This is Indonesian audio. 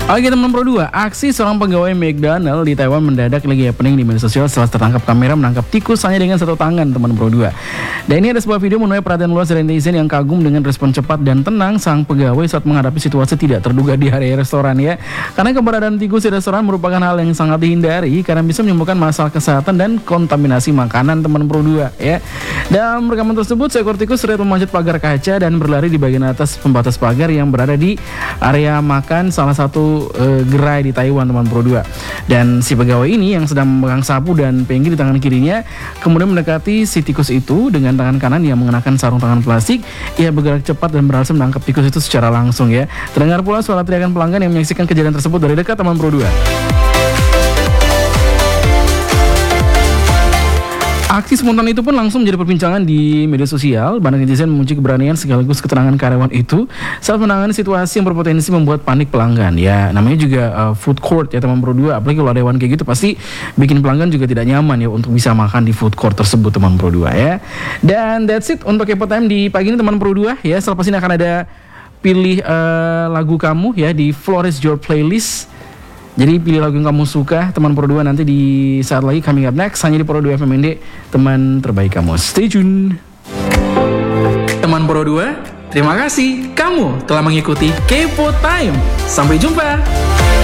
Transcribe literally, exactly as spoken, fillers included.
Oke teman Pro dua, aksi seorang pegawai McDonald di Taiwan mendadak lagi happening di media sosial setelah tertangkap kamera menangkap tikus hanya dengan satu tangan teman Pro dua. Dan ini ada sebuah video menuai perhatian luas dari netizen yang kagum dengan respon cepat dan tenang sang pegawai saat menghadapi situasi tidak terduga di area restoran ya. Karena keberadaan tikus di restoran merupakan hal yang sangat dihindari karena bisa menimbulkan masalah kesehatan dan kontaminasi makanan teman Pro dua ya. Dalam rekaman tersebut seekor tikus terlihat memanjat pagar kaca dan berlari di bagian atas pembatas pagar yang berada di area makan salah satu Uh, gerai di Taiwan teman Pro dua. Dan si pegawai ini yang sedang memegang sapu dan pengki di tangan kirinya kemudian mendekati si tikus itu dengan tangan kanan yang mengenakan sarung tangan plastik. Ia bergerak cepat dan berhasil menangkap tikus itu secara langsung ya. Terdengar pula suara teriakan pelanggan yang menyaksikan kejadian tersebut dari dekat teman Pro dua. Aksi spontan itu pun langsung menjadi perbincangan di media sosial. Banyak netizen memuji keberanian sekaligus keterangan karyawan itu saat menangani situasi yang berpotensi membuat panik pelanggan. Ya, namanya juga uh, food court ya teman Pro dua. Apalagi kalau ada hewan kayak gitu pasti bikin pelanggan juga tidak nyaman ya untuk bisa makan di food court tersebut teman Pro dua ya. Dan that's it untuk Kepo Time di pagi ini teman Pro dua ya. Selepas ini akan ada pilih uh, lagu kamu ya di Flores Your Playlist. Jadi pilih lagu yang kamu suka teman Pro dua nanti di saat lagi coming up next hanya di Pro dua F M N D, teman terbaik kamu. Stay tune. Teman Pro dua, terima kasih kamu telah mengikuti Kepo Time. Sampai jumpa.